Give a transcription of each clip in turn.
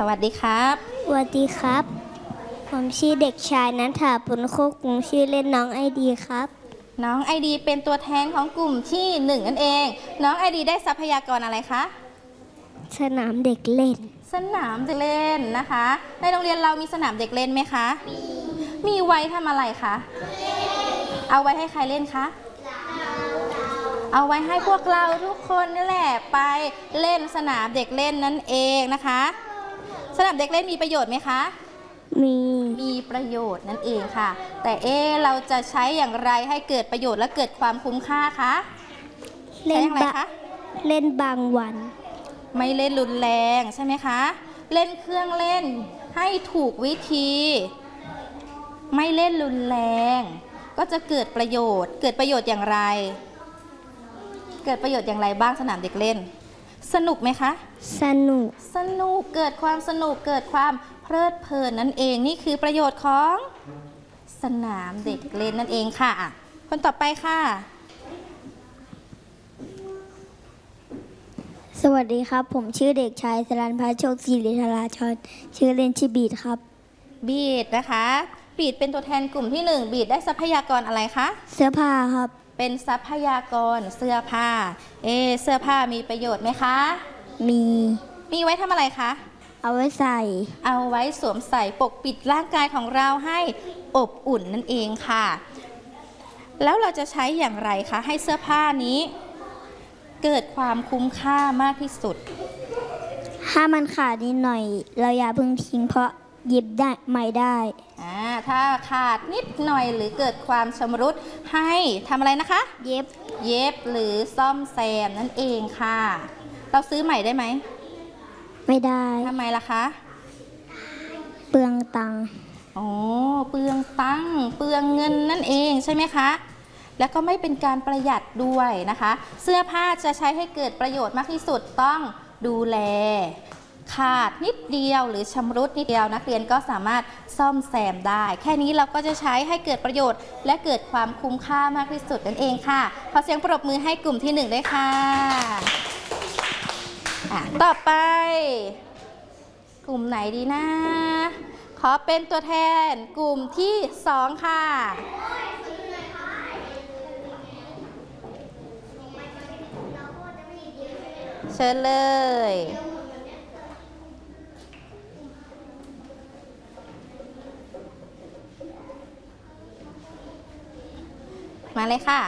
วัสดีครับสวัสดีครับผมชื่อเด็กชายณัฐา ปุณโคกรุงชื่อเล่นน้องไอดีครับน้องไอดีเป็นตัวแทนของกลุ่มที่1นั่นเองน้องไอดีได้ทรัพยากรอะไรคะสนามเด็กเล่นสนามเด็กเล่นนะคะในโรงเรียนเรามีสนามเด็กเล่นไหมคะมีไว้ทำอะไรคะเอาไว้ให้ใครเล่นคะเอาไว้ให้พวกเราทุกคนนี่แหละไปเล่นสนามเด็กเล่นนั่นเองนะคะสนามเด็กเล่นมีประโยชน์ไหมคะมีประโยชน์นั่นเองค่ะแต่เราจะใช้อย่างไรให้เกิดประโยชน์และเกิดความคุ้มค่าคะเล่นอะไรคะเล่นบางวันไม่เล่นรุนแรงใช่ไหมคะเล่นเครื่องเล่นให้ถูกวิธีไม่เล่นรุนแรงก็จะเกิดประโยชน์อย่างไรเกิดประโยชน์อย่างไรบ้างสนามเด็กเล่นสนุกไหมคะสนุกเกิดความสนุกเกิดความเพลิดเพลินนั่นเองนี่คือประโยชน์ของสนามเด็กเล่นนั่นเองค่ะคนต่อไปค่ะสวัสดีครับผมชื่อเด็กชายสรัญพัฒน์โชคศิริธราชรชื่อเล่นชื่อบีดครับบีดนะคะบีดเป็นตัวแทนกลุ่มที่1บีดได้ทรัพยากรอะไรคะเสื้อผ้าครับเป็นทรัพยากรเสื้อผ้าเสื้อผ้ามีประโยชน์ไหมคะมีไว้ทำอะไรคะเอาไว้สวมใส่ปกปิดร่างกายของเราให้อบอุ่นนั่นเองค่ะแล้วเราจะใช้อย่างไรคะให้เสื้อผ้านี้เกิดความคุ้มค่ามากที่สุดถ้ามันขาดนิดหน่อยเราอย่าเพิ่งทิ้งเพราะเย็บได้ใหม่ได้ถ้าขาดนิดหน่อยหรือเกิดความชำรุดให้ทำอะไรนะคะเย็บหรือซ่อมแซมนั่นเองค่ะเราซื้อใหม่ได้ไหมไม่ได้ทำไมล่ะคะเปลืองตังค์เปลืองตังค์เปลืองเงินนั่นเองใช่ไหมคะแล้วก็ไม่เป็นการประหยัดด้วยนะคะเสื้อผ้าจะใช้ให้เกิดประโยชน์มากที่สุดต้องดูแลขาดนิดเดียวหรือชำรุดนิดเดียวนักเรียนก็สามารถซ่อมแซมได้แค่นี้เราก็จะใช้ให้เกิดประโยชน์และเกิดความคุ้มค่ามากที่สุดนั่นเองค่ะขอเสียงปรบมือให้กลุ่มที่1ด้วยค่ะต่อไปกลุ่มไหนดีนะขอเป็นตัวแทนกลุ่มที่2ค่ะเชิญเลยมาเลยค่ะ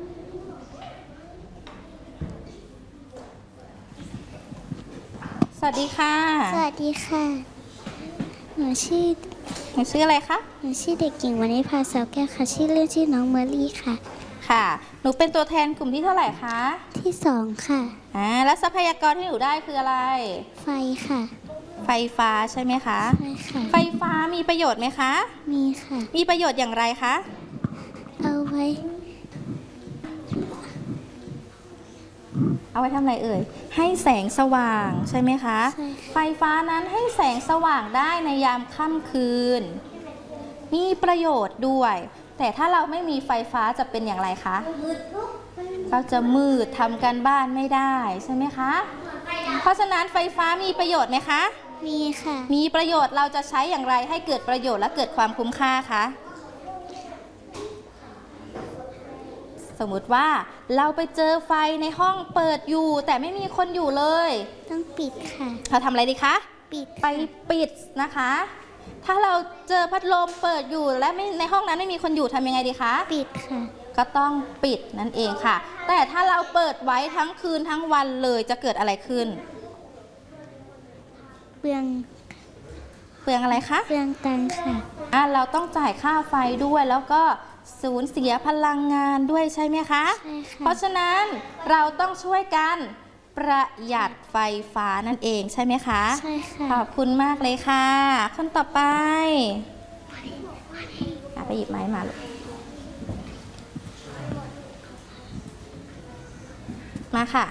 สวัสดีค่ะสวัสดีค่ะหนูชื่ออะไรคะหนูชื่อเด็กหญิงวณิภาเสาแก้วค่ะชื่อเล่นชื่อน้องเมอรี่ค่ะค่ะหนูเป็นตัวแทนกลุ่มที่เท่าไหร่คะที่2ค่ะแล้วทรัพยากรที่หนูได้คืออะไรไฟค่ะไฟฟ้าใช่ไหมคะใช่ค่ะไฟฟ้ามีประโยชน์ไหมคะมีค่ะมีประโยชน์อย่างไรคะเอาไว้ทำอะไรเอ่ยให้แสงสว่างใช่ไหมคะไฟฟ้านั้นให้แสงสว่างได้ในยามค่ำคืนมีประโยชน์ด้วยแต่ถ้าเราไม่มีไฟฟ้าจะเป็นอย่างไรคะเราจะมืดทำการบ้านไม่ได้ใช่ไหมคะเพราะฉะนั้นไฟฟ้ามีประโยชน์ไหมคะมีค่ะมีประโยชน์เราจะใช้อย่างไรให้เกิดประโยชน์และเกิดความคุ้มค่าคะสมมุติว่าเราไปเจอไฟในห้องเปิดอยู่แต่ไม่มีคนอยู่เลยต้องปิดค่ะเราทำอะไรดีคะไปปิดนะคะถ้าเราเจอพัดลมเปิดอยู่และในห้องนั้นไม่มีคนอยู่ทำยังไงดีคะปิดค่ะก็ต้องปิดนั่นเองค่ะแต่ถ้าเราเปิดไว้ทั้งคืนทั้งวันเลยจะเกิดอะไรขึ้นเปลืองอะไรคะเปลืองตังค์ค่ะเราต้องจ่ายค่าไฟด้วยแล้วก็สูญเสียพลังงานด้วยใช่ไหมคะใช่ค่ะเพราะฉะนั้นเราต้องช่วยกันประหยัดไฟฟ้านั่นเองใช่ไหมคะใช่ค่ะขอบคุณมากเลยค่ะคนต่อไปไปหยิบไม้มาลูกมาค่ะ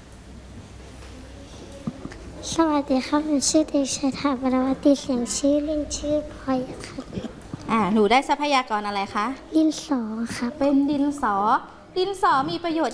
สวัสดีครับหนูชื่อเด็กชายถาปรวัติเสียงชื่อเล่นชื่อพลอยค่ะหนูได้ทรัพยากรอะไรคะดินสอค่ะเป็นดินสอมีประโยชน์